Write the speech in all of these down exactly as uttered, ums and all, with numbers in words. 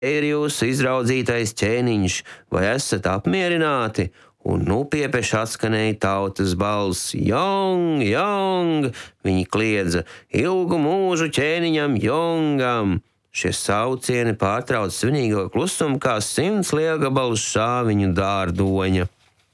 ir jūsu izraudzītais ķēniņš, vai esat apmierināti? Un nu piepieši atskanēja tautas balss: Jong, Jong! Viņi kliedza: ilgu mūžu ķēniņam Jongam! Šie saucieni pārtrauc svinīgo klusumu kā simts lielgabalu šāviņu dārdoņa.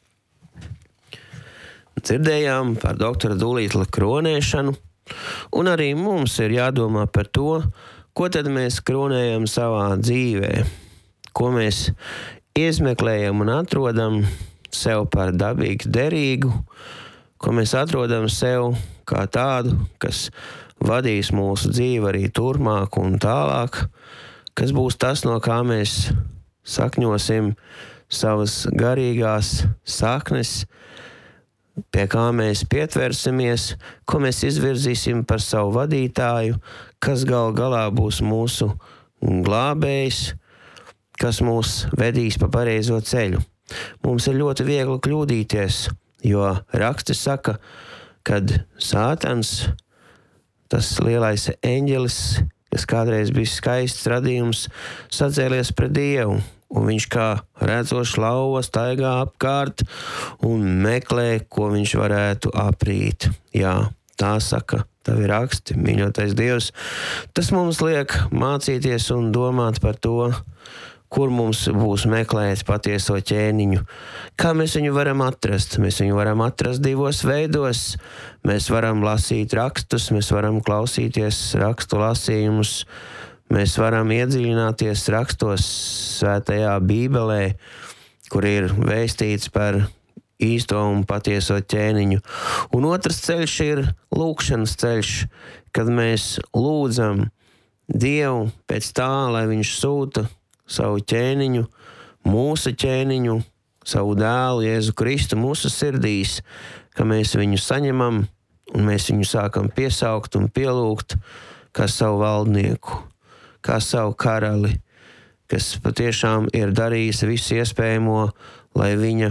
Dzirdējām par doktora Dūlītla kronēšanu, un arī mums ir jādomā par to, ko tad mēs kronējam savā dzīvē, ko mēs izmeklējam un atrodam sev par dabīgi derīgu, ko mēs atrodam sev kā tādu, kas vadīs mūsu dzīvi arī turpmāk un tālāk, kas būs tas, no kā mēs sakņosim savas garīgās saknes, pie kā mēs pietversimies, ko mēs izvirzīsim par savu vadītāju, kas gal galā būs mūsu glābējs, kas mūs vedīs pa pareizo ceļu. Mums ir ļoti viegli kļūdīties, jo raksti saka, kad Sātans, tas lielais eņģelis, kas kādreiz bija skaists radījums, sacēlies pret Dievu, un viņš kā redzošs lauva staigā apkārt un meklē, ko viņš varētu aprīt. Jā, tā saka tavi raksti, mīļotais Dievs. Tas mums liek mācīties un domāt par to, kur mums būs meklēt patieso ķēniņu. Kā mēs viņu varam atrast? Mēs viņu varam atrast divos veidos. Mēs varam lasīt rakstus, mēs varam klausīties rakstu lasījumus, mēs varam iedziļināties rakstos svētajā Bībelē, kur ir vēstīts par īsto un patieso ķēniņu. Un otrs ceļš ir lūkšanas ceļš, kad mēs lūdzam Dievu pēc tā, lai viņš sūta savu ķēniņu, mūsu ķēniņu, savu dēlu Jēzu Kristu mūsu sirdīs, ka mēs viņu saņemam un mēs viņu sākam piesaukt un pielūgt kā savu valdnieku, kā savu karali, kas patiešām ir darījis visu iespējamo, lai viņa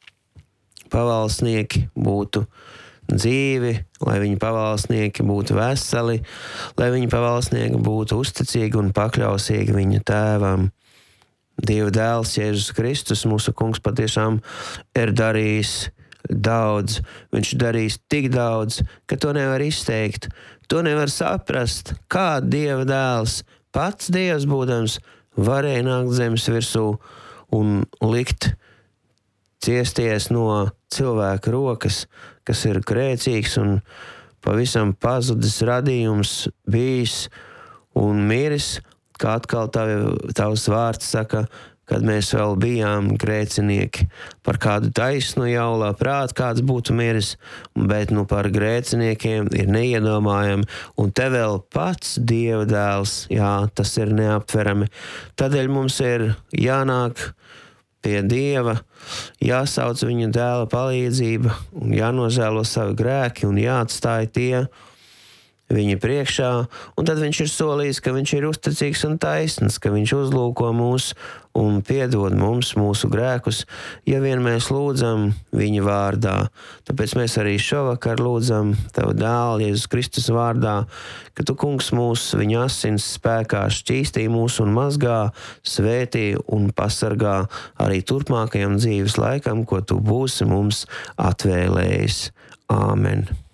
pavalsnieki būtu dzīvi, lai viņa pavalsnieki būtu veseli, lai viņa pavalsnieki būtu uzticīgi un pakļausīgi viņa tēvam. Dieva dēls Jēzus Kristus, mūsu kungs, patiešām ir darījis daudz. Viņš darījis tik daudz, ka to nevar izteikt. To nevar saprast, kā Dieva dēls, pats Dievs būdams, varēja nākt zemes virsū un likt ciesties no cilvēka rokas, kas ir grēcīgs un pavisam pazudis radījums bijis un miris, kā atkal tavi, tavs vārds saka, kad mēs vēl bijām grēcinieki. Par kādu taisnu jau labprāt kāds būtu miris, bet nu par grēciniekiem ir neiedomājami, un te vēl pats Dieva dēls, jā, tas ir neaptverami. Tādēļ mums ir jānāk pie Dieva, jāsauc viņa dēla palīdzība, un jānožēlo savi grēki, un jāatstāj tie viņa priekšā, un tad viņš ir solījis, ka viņš ir uzticīgs un taisns, ka viņš uzlūko mūs un piedod mums mūsu grēkus, ja vien mēs lūdzam viņa vārdā. Tāpēc mēs arī šovakar lūdzam Tavu dēlu Jēzus Kristus vārdā, ka Tu, kungs, mūs viņa asins spēkā šķīstī mūs un mazgā, svētī un pasargā arī turpmākajam dzīves laikam, ko Tu būsi mums atvēlējis. Āmen.